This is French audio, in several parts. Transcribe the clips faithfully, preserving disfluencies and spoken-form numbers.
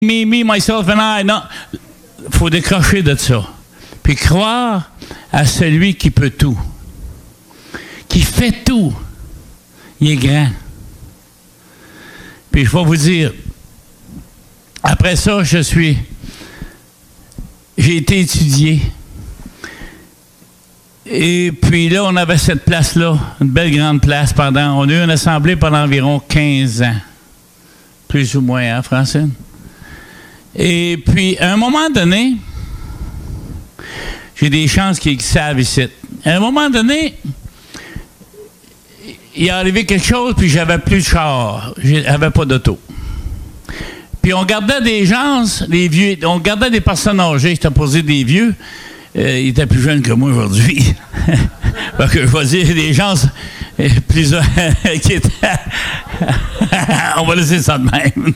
me, me, myself and I. Non, il faut décrocher de ça. Puis croire à celui qui peut tout, qui fait tout. Il est grand. Puis je vais vous dire, après ça, je suis, j'ai été étudié. Et puis là, on avait cette place-là, une belle grande place pendant, on a eu une assemblée pendant environ quinze ans. Plus ou moins, hein, Francine? Et puis, à un moment donné, j'ai des chances qu'ils savent ici. À un moment donné, il est arrivé quelque chose, puis j'avais plus de char. J'avais pas d'auto. Puis on gardait des gens, des vieux, on gardait des personnes âgées, j'étais posé des vieux. Euh, ils étaient plus jeunes que moi aujourd'hui. Parce que je vais dire des gens euh, plus qui étaient. On va laisser ça de même.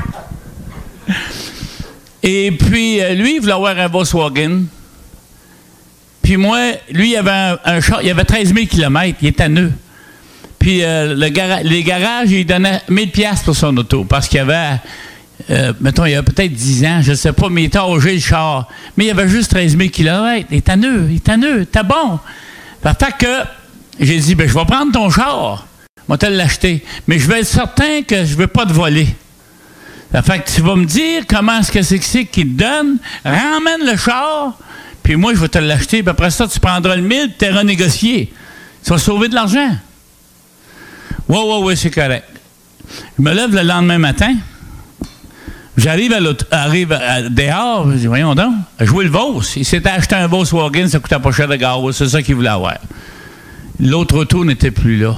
Et puis, euh, lui, il voulait avoir un Volkswagen. Puis moi, lui, il avait un, un char, il avait treize mille kilomètres, il était neuf. Puis euh, le gara- les garages, ils donnaient mille piastres pour son auto, parce qu'il y avait, euh, mettons, il y a peut-être dix ans, je ne sais pas, mais il était âgé le char. Mais il avait juste treize mille kilomètres, il était neuf, il était neuf, c'était bon. Fait que j'ai dit, ben je vais prendre ton char, je vais te l'acheter, mais je vais être certain que je ne veux pas te voler. Fait que tu vas me dire comment est-ce que c'est que c'est qu'il te donne, ramène le char, puis moi, je vais te l'acheter, puis après ça, tu prendras le mille, tu es renégocié. Tu vas sauver de l'argent. Oui, oui, oui, c'est correct. Je me lève le lendemain matin, j'arrive à, arrive à dehors, je dis, voyons donc, à jouer le Vos. Il s'était acheté un Volkswagen, ça coûtait pas cher de gaz, c'est ça qu'il voulait avoir. L'autre auto n'était plus là.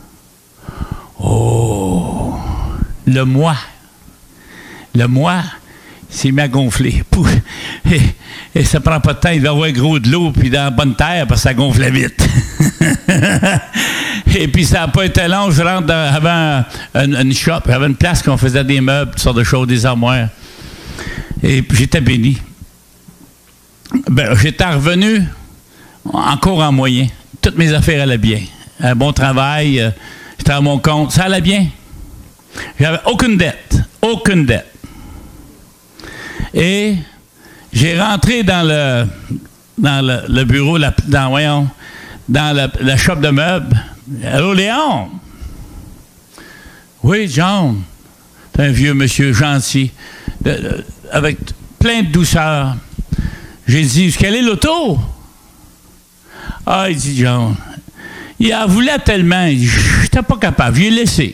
Oh! Le moi. Le moi s'est mis à gonfler. Et, et ça prend pas de temps, il va avoir gros de l'eau puis dans la bonne terre parce que ça gonflait vite. Et puis ça n'a pas été long, je rentre dans, avant une, une shop, j'avais une place qu'on faisait des meubles, toutes sortes de choses, des armoires. Et puis j'étais béni. Ben, j'étais revenu encore en moyen. Toutes mes affaires allaient bien. Un bon travail, euh, j'étais à mon compte, ça allait bien. J'avais aucune dette, aucune dette. Et j'ai rentré dans le dans le, le bureau, la, dans, voyons, dans la, la shop de meubles. Allô, Léon? Oui, John. C'est un vieux monsieur gentil, de, de, avec plein de douceur. J'ai dit, quelle est l'auto? Ah, il dit, John, il en voulait tellement, je n'étais pas capable, je l'ai laissé.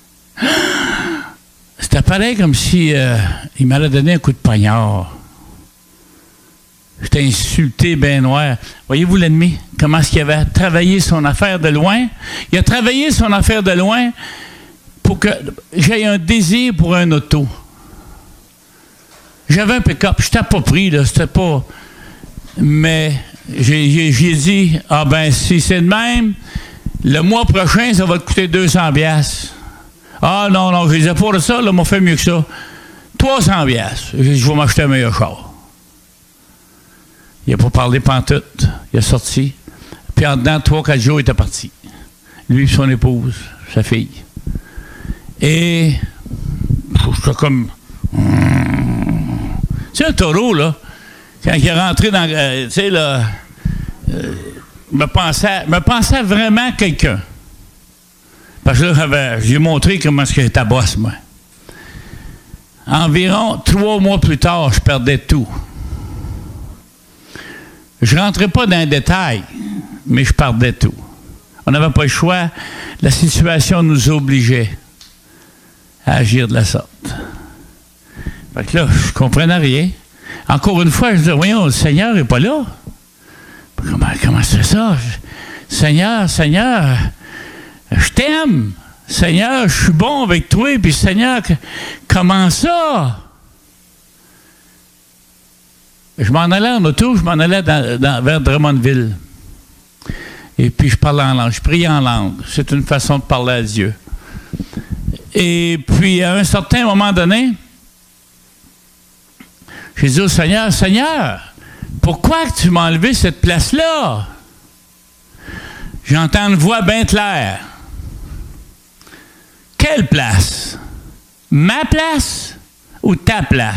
C'était pareil comme si euh, il m'avait donné un coup de poignard. J'étais insulté, ben noir. Voyez-vous l'ennemi? Comment est-ce qu'il avait travaillé son affaire de loin? Il a travaillé son affaire de loin pour que j'aie un désir pour un auto. J'avais un pick-up, je n'étais pas pris, là, c'était pas... Mais j'ai, j'ai, j'ai dit, ah ben, si c'est de même, le mois prochain, ça va te coûter deux cents piastres. Ah non, non, je disais pour ça, là, m'a fait mieux que ça. trois cents piastres. Je vais m'acheter un meilleur char. Il n'a pas parlé pantoute. Il est sorti. Puis en dedans, trois, quatre jours, il était parti. Lui et son épouse, sa fille. Et j'étais comme... Tu sais, un taureau, là, quand il est rentré dans... Euh, tu sais, là... Euh, me pensait, me pensait vraiment quelqu'un. Parce que là, j'avais, j'ai montré comment est-ce que j'étais boss, moi. Environ trois mois plus tard, je perdais tout. Je ne rentrais pas dans les détails, mais je perdais tout. On n'avait pas le choix. La situation nous obligeait à agir de la sorte. Fait que là, je ne comprenais rien. Encore une fois, je disais, voyons, le Seigneur n'est pas là. Comment, comment c'est ça? Seigneur, Seigneur... Je t'aime, Seigneur, je suis bon avec toi, puis Seigneur, comment ça? Je m'en allais en auto, je m'en allais dans, dans, vers Drummondville. Et puis je parlais en langue, je priais en langue. C'est une façon de parler à Dieu. Et puis à un certain moment donné, j'ai dit au Seigneur, Seigneur, pourquoi tu m'as enlevé cette place-là? J'entends une voix bien claire. Quelle place? Ma place? Ou ta place.